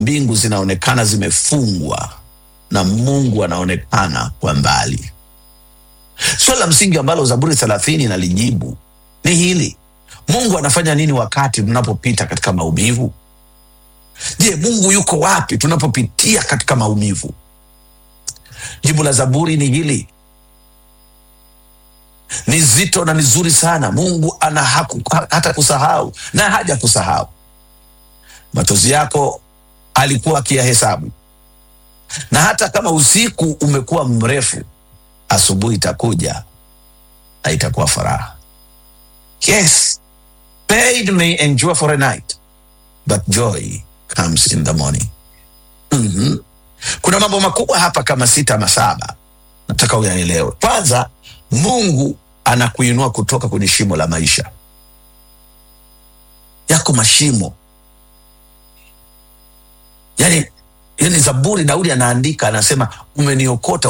mbingu zinaonekana zimefungwa na Mungu anaonekana kwa mbali. Swali la msingi ambalo Zaburi 30 inalijibu ni hili: Mungu anafanya nini wakati tunapopita katika maumivu? Je, Mungu yuko wapi tunapopitia katika maumivu? Jibu la Zaburi ni hili. Ni zito na ni zuri sana. Mungu hata kusahau na haja kusahau. Machozi yako alikuwa akiyahesabu. Na hata kama usiku umekuwa mrefu, asubuhi itakuja na itakuwa furaha. Yes, pain may endure for a night, but joy comes in the morning. Kuna mambo makubwa hapa kama 6 ama 7. Nataka uyaelewe. Kwanza, Mungu anakuinua kutoka kwenye shimo la maisha. Yako mashimo. Yani Zaburi, Daudi anaandika, anasema umeniokota,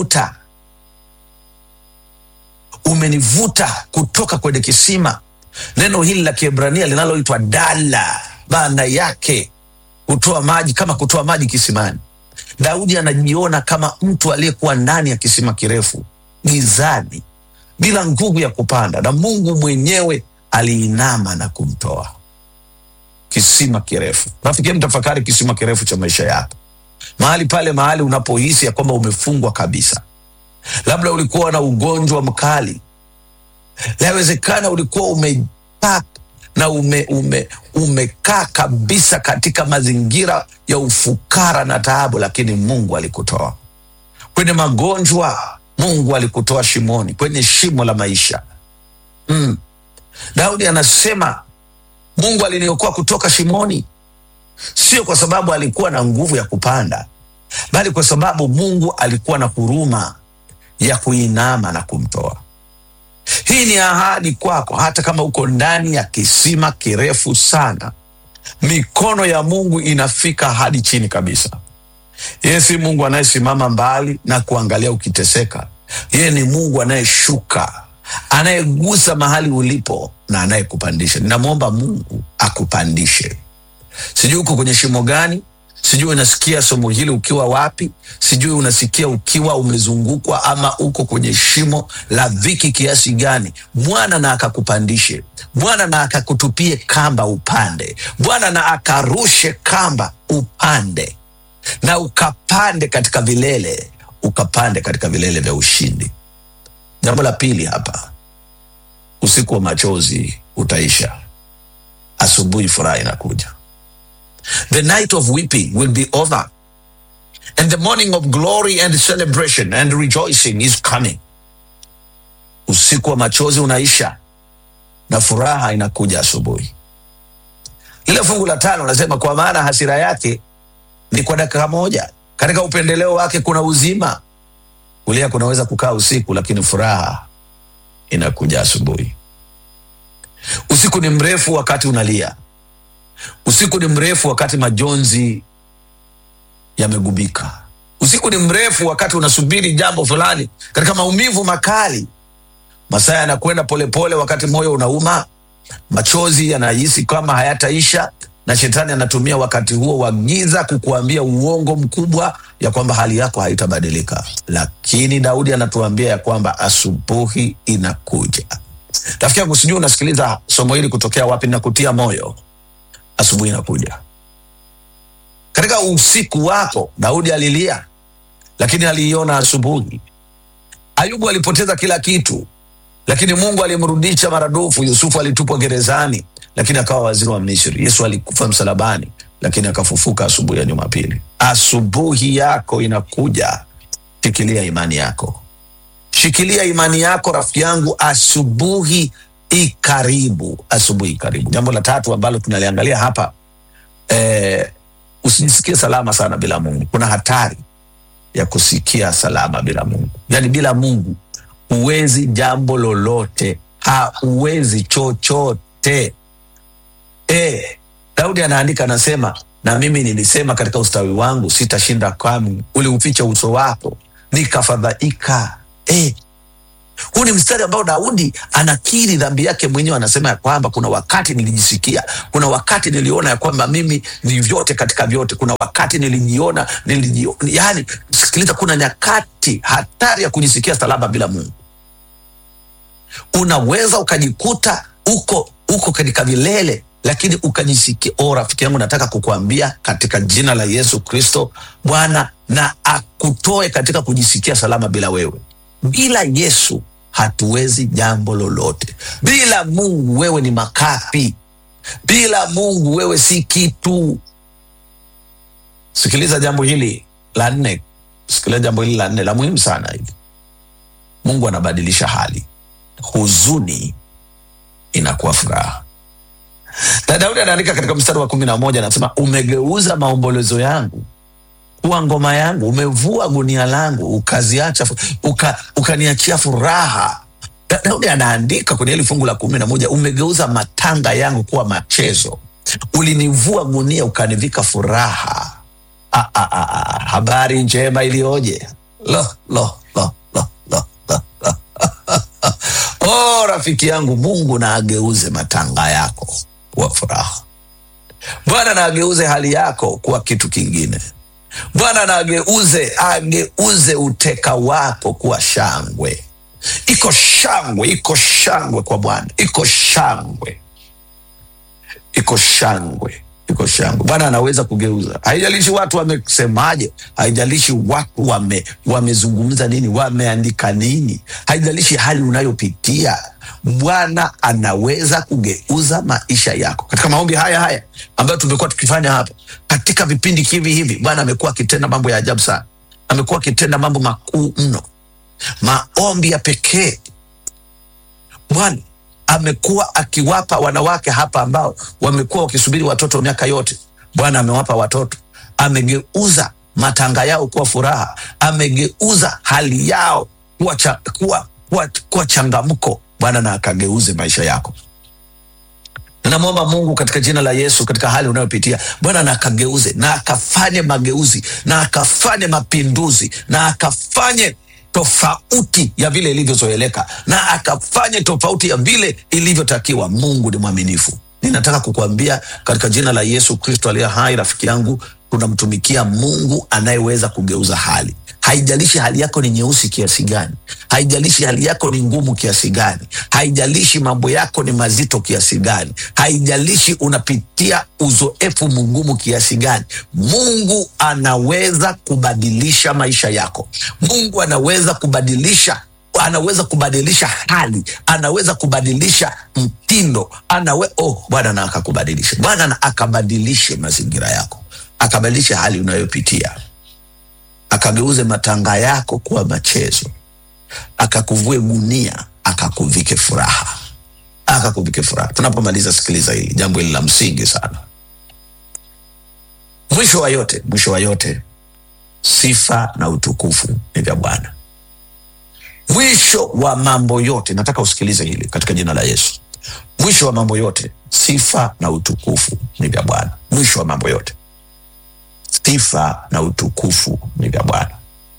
umenivuta kutoka kwenye kisima. Neno hili la Kiebrania linaloitwa dala, maana yake kutoa maji, kama kutoa maji kisimani. Daudi anajiona kama mtu aliyekuwa ndani ya kisima kirefu, gizani, bila nguvu ya kupanda, na Mungu mwenyewe aliinama na kumtoa. Kisima kirefu. Rafiki, mtafakari kisima kirefu cha maisha yako. Mahali unapohisi ya kwamba umefungwa kabisa. Labda ulikuwa na ugonjwa mkali. Yawezekana ulikuwa umekaa na umekaa kabisa katika mazingira ya ufukara na taabu, lakini Mungu alikutoa. Kwenye magonjwa, Mungu alikutoa shimoni, kwenye shimo la maisha. Daudi anasema Mungu aliniokoa kutoka shimoni, sio kwa sababu alikuwa na nguvu ya kupanda, bali kwa sababu Mungu alikuwa na huruma ya kuinama na kumtoa. Hii ni ahadi kwako, hata kama uko ndani ya kisima kirefu sana. Mikono ya Mungu inafika hadi chini kabisa. Yeye si Mungu anayesimama mbali na kuangalia ukiteseka. Yeye ni Mungu anayeshuka, anayegusa mahali ulipo na anayekupandisha. Ninamwomba Mungu akupandishe. Sijui uko kwenye shimo gani, sijui unasikia somo hili ukiwa wapi, sijui unasikia ukiwa umezungukwa ama uko kwenye shimo la dhiki kiasi gani. Bwana na akakupandishe. Bwana na akakutupie kamba upande. Bwana na akarushe kamba upande, na ukapande katika vilele, ukapande katika vilele vya ushindi. Jambo la pili hapa, usiku wa machozi utaisha, asubuhi furaha inakuja. The night of weeping will be over, and the morning of glory and celebration and rejoicing is coming. Usiku wa machozi unaisha na furaha inakuja asubuhi. Ile fungu la 5 nasema, kwa maana hasira yake ni kwa dakika moja, katika upendeleo wake kuna uzima. Kulia kunaweza kukaa usiku, lakini furaha inakuja asubuhi. Usiku ni mrefu wakati unalia. Usiku ni mrefu wakati majonzi yamegubika. Usiku ni mrefu wakati unasubiri jambo fulani katika maumivu makali. Masaa yanakwenda polepole wakati moyo unauma. Machozi yanahisi kama hayataisha, na shetani anatumia wakati huo wa giza kukuambia uongo mkubwa ya kwamba hali yako haitabadilika. Lakini Daudi anatuambia ya kwamba asubuhi inakuja. Rafiki yangu, sijui unasikiliza somo hili kutokea wapi, na kutia moyo. Asubuhi inakuja. Katika usiku wako, Daudi alilia, lakini aliiona asubuhi. Ayubu alipoteza kila kitu, lakini Mungu alimrudisha maradufu. Yusufu alitupwa gerezani, lakini akawa waziri wa Misri. Yesu alikufa msalabani, lakini akafufuka asubuhi ya Jumapili. Asubuhi yako inakuja. Shikilia imani yako. Shikilia imani yako, rafiki yangu. Asubuhi ikaribu. Asubuhi karibu. Jambo la 3 ambalo tunaliangalia hapa, usijisikie salama sana bila Mungu. Kuna hatari ya kusikia salama bila Mungu. Yani bila Mungu huwezi jambo lolote, hauwezi chochote. Daudi anaandika, anasema, na mimi nilisema katika ustawi wangu sitashinda kamwe, uliuficha uso wako nikafadhaika. Huu ni mstari ambao Daudi anakiri dhambi yake mwenyewe. Anasema ya kwamba kuna wakati nilijisikia, kuna wakati niliona ya kwamba mimi ni vyote katika vyote, kuna wakati nilijiona. Yani sikiliza, kuna nyakati hatari ya kujisikia salama bila Mungu. Unaweza ukajikuta uko katika vilele, lakini ukajisikia. Rafiki yangu, nataka kukuambia katika jina la Yesu Kristo, Bwana na akutoe katika kujisikia salama bila wewe. Bila Yesu hatuwezi jambo lolote. Bila Mungu wewe ni makapi. Bila Mungu wewe si kitu. Sikiliza jambo hili la nne. Sikiliza jambo hili la nne la muhimu sana hili. Mungu anabadilisha hali. Huzuni inakuwa furaha. Na Daudi anaandika katika mstari wa 11, anasema umegeuza maombolezo yangu kuwa ngoma yangu, umevua gunia langu ukaziacha ukaniachia furaha. Daudi anaandika kwenye ile fungu la 11, umegeuza matanga yangu kuwa machezo, ulinivua gunia ukanivika furaha. Habari njema ilioje! Oh, rafiki yangu, Mungu na ageuze matanga yako kuwa furaha. Bwana na ageuze hali yako kuwa kitu kingine. Bwana na ageuze uteka wako kuwa shangwe. Iko shangwe kwa Bwana. Iko shangwe. Bwana anaweza kugeuza. Haijalishi watu wamesemaje, haijalishi watu wamezungumza nini, wameandika nini, haijalishi hali unayopitia, Bwana anaweza kugeuza maisha yako. Katika maombi haya ambayo tumekuwa tukifanya hapa katika vipindi hivi, Bwana amekuwa akitenda mambo ya ajabu sana. Amekuwa akitenda mambo makuu mno. Maombi ya pekee. Bwana amekuwa akiwapa wanawake hapa ambao wamekuwa wakisubiri watoto miaka yote. Bwana amewapa watoto. Amegeuza matanga yao kuwa furaha. Amegeuza hali yao kuwa changamko. Bwana na akageuze maisha yako. Namwomba Mungu katika jina la Yesu, katika hali unayopitia, Bwana na akageuze, na akafanye mageuzi, na akafanye mapinduzi, na akafanye tofauti ya vile ilivyozoeleka, na akafanye tofauti ya vile ilivyotakiwa. Mungu ni mwaminifu. Ninataka kukuambia katika jina la Yesu Kristo aliye hai, rafiki yangu, tunamtumikia Mungu anayeweza kugeuza hali. Haijalishi hali yako ni nyeusi kiasi gani, haijalishi hali yako ni ngumu kiasi gani, haijalishi mambo yako ni mazito kiasi gani, haijalishi unapitia uzoefu mgumu kiasi gani, Mungu anaweza kubadilisha maisha yako. Mungu anaweza kubadilisha hali, anaweza kubadilisha mtindo, Bwana na akakubadilisha. Bwana na akabadilishe mazingira yako, akabadilishe hali unayopitia, akageuze matanga yako kuwa machezo, akakuvue gunia, akakuvike furaha. Tunapomaliza, sikiliza hili jambo hili la msingi sana. Mwisho wa yote, sifa na utukufu ni vya Bwana. Mwisho wa mambo yote, nataka usikilize hili katika jina la Yesu. Mwisho wa mambo yote, sifa na utukufu ni vya Bwana. Mwisho wa mambo yote, sifa na utukufu ni vya Bwana.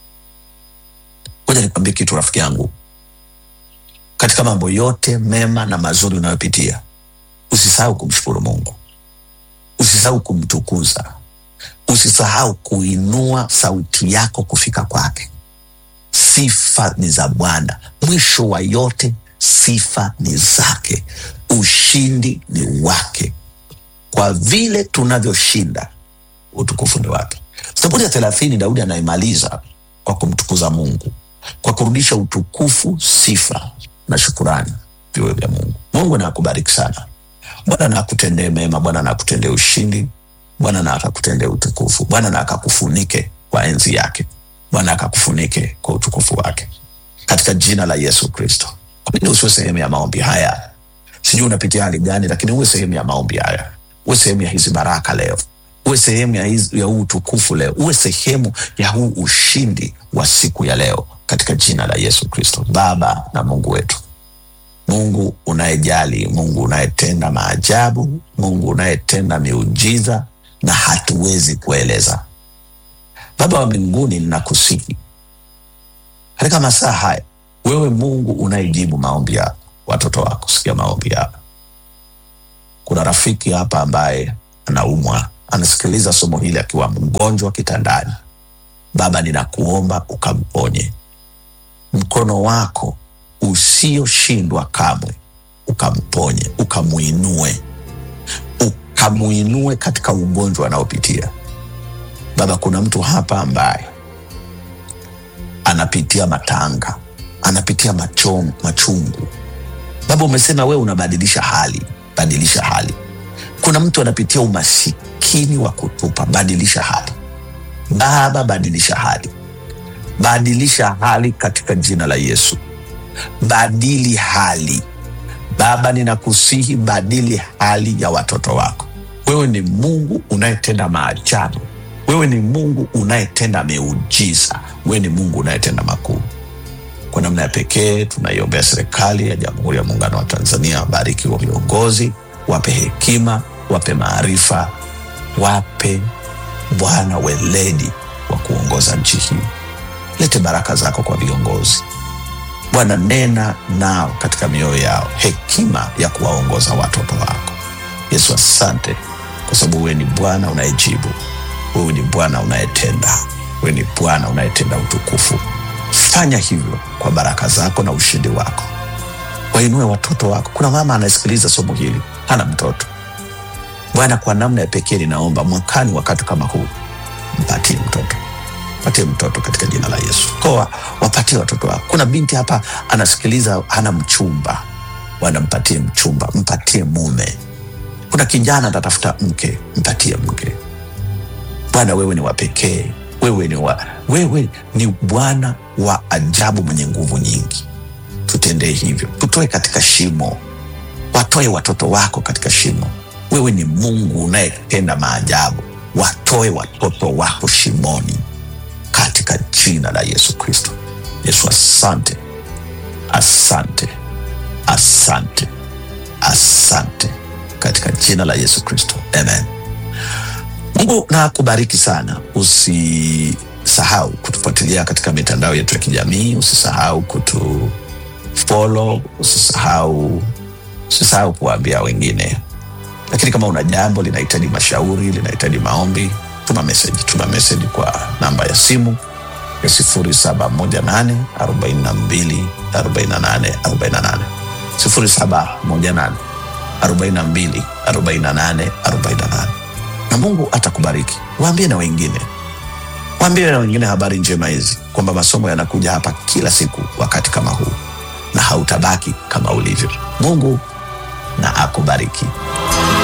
Ngoja nikwambie kitu, rafiki yangu. Katika mambo yote mema na mazuri unayopitia, usisahau kumshukuru Mungu. Usisahau kumtukuza. Usisahau kuinua sauti yako kufika kwake. Sifa ni za Bwana. Mwisho wa yote, sifa ni zake. Ushindi ni wake. Kwa vile tunavyoshinda, utukufu ni wake. Zaburi ya 30 Daudi anaimaliza kwa kumtukuza Mungu, kwa kurudisha utukufu, sifa na shukurani viwe vya Mungu. Mungu na akubariki sana. Bwana na akutendee mema. Bwana na akutendee ushindi. Bwana na akakutendee utukufu. Bwana na akakufunike kwa enzi yake. Bwana akakufunike kwa utukufu wake, katika jina la Yesu Kristo. Kwa nini usiwe sehemu ya maombi haya? Sijui unapitia hali gani, lakini uwe sehemu ya maombi haya. Uwe sehemu ya hizi baraka leo. Uwe sehemu ya huu utukufu leo. Uwe sehemu ya huu ushindi wa siku ya leo, katika jina la Yesu Kristo. Baba na Mungu wetu, Mungu unayejali, Mungu unayetenda maajabu, Mungu unayetenda miujiza na hatuwezi kueleza. Baba wa mbinguni, ninakusihi katika masaa haya Wewe Mungu unayejibu maombi ya watoto wako, sikia maombi yao. Kuna rafiki hapa ambaye anaumwa, anasikiliza somo hili akiwa mgonjwa kitandani. Baba, ninakuomba ukamponye. Mkono wako usioshindwa kamwe ukamponye, ukamuinue katika ugonjwa anaopitia. Baba, kuna mtu hapa ambaye anapitia matanga, anapitia machungu. Baba, umesema wewe unabadilisha hali, badilisha hali. Kuna mtu anapitia umasikini wa kutupa, badilisha hali. Baba, badilisha hali. Badilisha hali katika jina la Yesu. Badili hali. Baba, ninakusihi badili hali ya watoto wako. Wewe ni Mungu unayetenda maajabu. Wewe ni Mungu unayetenda miujiza. Wewe ni Mungu unayetenda makuu. Kwa namna ya pekee tunaiombea serikali ya Jamhuri ya Muungano wa Tanzania. Bariki wa viongozi, wape hekima, wape maarifa, wape Bwana weledi wa kuongoza nchi hii. Lete baraka zako kwa viongozi. Bwana, nena nao katika mioyo yao, hekima ya kuwaongoza watoto wako. Yesu, asante kwa sababu wewe ni Bwana unayejibu. Wewe ni Bwana unayetenda. Wewe ni Bwana unayetenda utukufu. Fanya hivyo kwa baraka zako na ushindi wako. Wainue watoto wako. Kuna mama anasikiliza somo hili, hana mtoto. Bwana, kwa namna ya pekee ninaomba mwakani wakati kama huu, mpatie mtoto. Patie mtoto katika jina la Yesu. Kwa wapatie watoto wako. Kuna binti hapa anasikiliza, hana mchumba. Bwana, mpatie mchumba, mpatie mume. Kuna kijana atatafuta mke, mpatie mke. Bwana, wewe ni wa pekee. Wewe ni Bwana wa ajabu mwenye nguvu nyingi. Tutendee hivyo. Tutoe katika shimo. Watoe watoto wako katika shimo. Wewe ni Mungu unayetenda maajabu. Watoe watoto wako shimoni katika jina la Yesu Kristo. Yesu, asante. Asante. Asante. Asante katika jina la Yesu Kristo. Amen. Mungu na kubariki sana. Usisahau kutufuatilia katika mitandao yetu ya kijamii. Usisahau kutufollow. Usisahau kuwaambia wengine. Lakini kama una jambo linahitaji mashauri, linahitaji maombi, tuma message kwa namba ya simu ya 0718 42 48 48. 0718 42 48 48. Na Mungu atakubariki. Waambie na wengine. Waambie na wengine habari njema hizi, kwamba masomo yanakuja hapa kila siku wakati kama huu, na hautabaki kama ulivyo. Mungu na akubariki.